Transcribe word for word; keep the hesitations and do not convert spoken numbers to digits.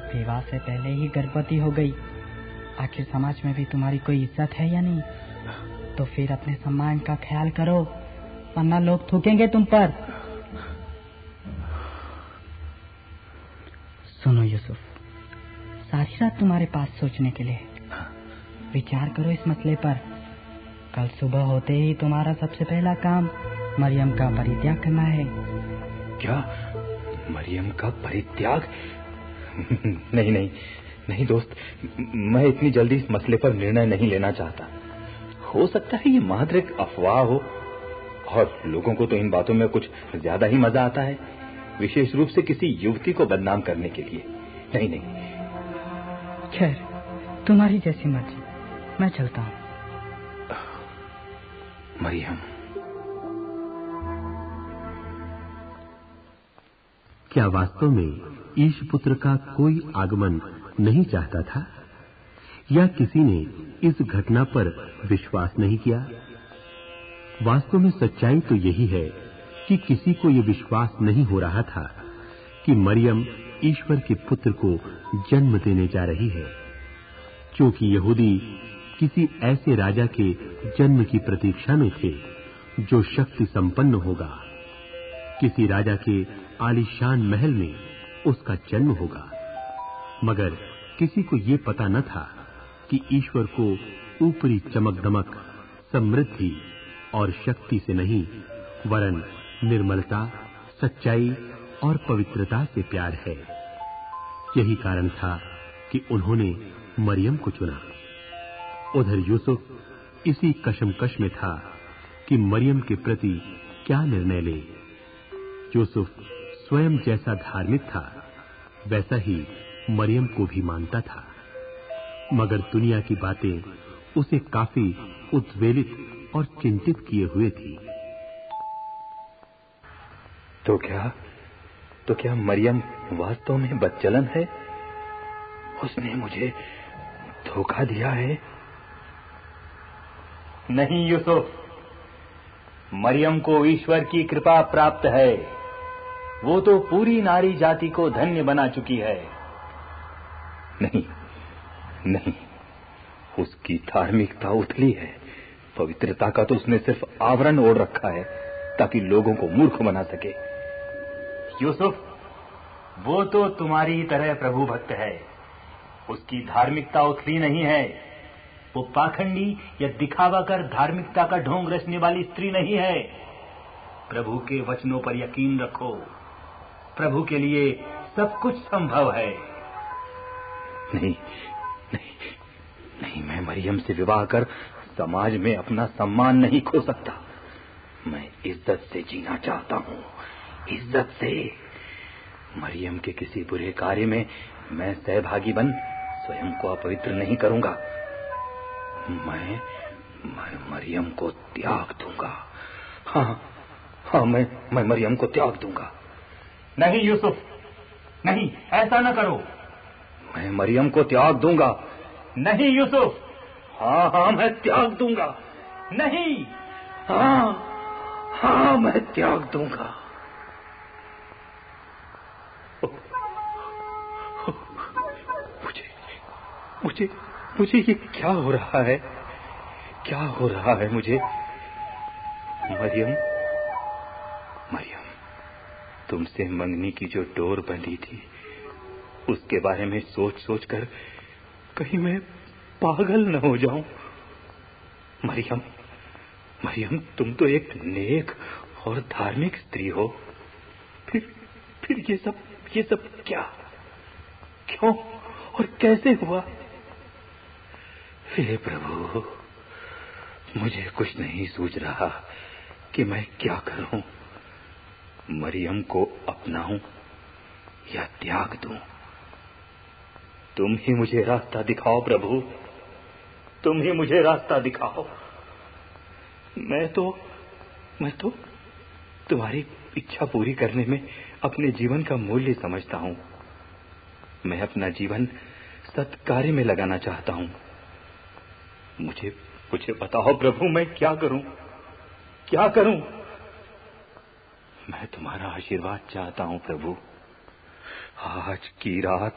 विवाह से पहले ही गर्भवती हो गई। आखिर समाज में भी तुम्हारी कोई इज्जत है या नहीं? तो फिर अपने सम्मान का ख्याल करो, वरना लोग थूकेंगे तुम पर। सुनो यूसुफ, सारी रात तुम्हारे पास सोचने के लिए। विचार करो इस मसले पर। कल सुबह होते ही तुम्हारा सबसे पहला काम मरियम का परित्याग करना है। क्या? मरियम का परित्याग? नहीं नहीं नहीं दोस्त, मैं इतनी जल्दी इस मसले पर निर्णय नहीं लेना चाहता। हो सकता है ये मात्र एक अफवाह हो, और लोगों को तो इन बातों में कुछ ज्यादा ही मजा आता है, विशेष रूप से किसी युवती को बदनाम करने के लिए। नहीं नहीं। खैर, तुम्हारी जैसी मर्जी, मैं चलता हूँ। मरियम, क्या वास्तव में ईशपुत्र का कोई आगमन नहीं चाहता था, या किसी ने इस घटना पर विश्वास नहीं किया? वास्तव में सच्चाई तो यही है कि किसी को यह विश्वास नहीं हो रहा था कि मरियम ईश्वर के पुत्र को जन्म देने जा रही है, क्योंकि यहूदी किसी ऐसे राजा के जन्म की प्रतीक्षा में थे जो शक्ति संपन्न होगा। किसी राजा के आलीशान महल में उसका जन्म होगा, मगर किसी को ये पता न था कि ईश्वर को ऊपरी चमक दमक, समृद्धि और शक्ति से नहीं, वरन निर्मलता, सच्चाई और पवित्रता से प्यार है। यही कारण था कि उन्होंने मरियम को चुना। उधर यूसुफ इसी कशमकश में था कि मरियम के प्रति क्या निर्णय ले। यूसुफ स्वयं जैसा धार्मिक था, वैसा ही मरियम को भी मानता था, मगर दुनिया की बातें उसे काफी उद्वेलित और चिंतित किए हुए थी। तो क्या तो क्या मरियम वास्तव में बदचलन है? उसने मुझे धोखा दिया है? नहीं यूसुफ, मरियम को ईश्वर की कृपा प्राप्त है। वो तो पूरी नारी जाति को धन्य बना चुकी है। नहीं नहीं, उसकी धार्मिकता उथली है। पवित्रता का तो उसने सिर्फ आवरण ओढ़ रखा है ताकि लोगों को मूर्ख बना सके। यूसुफ, वो तो तुम्हारी तरह प्रभु भक्त है। उसकी धार्मिकता उथली नहीं है। वो पाखंडी या दिखावा कर धार्मिकता का ढोंग रचने वाली स्त्री नहीं है। प्रभु के वचनों पर यकीन रखो। प्रभु के लिए सब कुछ संभव है। नहीं नहीं नहीं, मैं मरियम से विवाह कर समाज में अपना सम्मान नहीं खो सकता। मैं इज्जत से जीना चाहता हूँ, इज्जत से। मरियम के किसी बुरे कार्य में मैं सहभागी बन स्वयं को अपवित्र नहीं करूंगा। मैं मैं मरियम को त्याग दूंगा। हाँ हाँ, मैं मैं मरियम को त्याग दूंगा। नहीं यूसुफ, नहीं, ऐसा न करो। मैं मरियम को त्याग दूंगा। नहीं यूसुफ। हाँ हाँ, मैं त्याग दूंगा। नहीं। हाँ हाँ, मैं त्याग दूंगा। मुझे मुझे मुझे ये क्या हो रहा है? क्या हो रहा है मुझे? मरियम, मरियम, तुमसे मंगनी की जो डोर बंधी थी, उसके बारे में सोच सोच कर कहीं मैं पागल न हो जाऊं। मरियम, मरियम, तुम तो एक नेक और धार्मिक स्त्री हो। फिर फिर ये सब ये सब क्या, क्यों और कैसे हुआ? हे प्रभु, मुझे कुछ नहीं सूझ रहा कि मैं क्या करूं। मरियम को अपनाऊं या त्याग दूं? तुम ही मुझे रास्ता दिखाओ प्रभु, तुम ही मुझे रास्ता दिखाओ। मैं तो मैं तो तुम्हारी इच्छा पूरी करने में अपने जीवन का मूल्य समझता हूं। मैं अपना जीवन सत्कार्य में लगाना चाहता हूं। मुझे मुझे बताओ प्रभु, मैं क्या करूं, क्या करूं? मैं तुम्हारा आशीर्वाद चाहता हूं प्रभु। आज की रात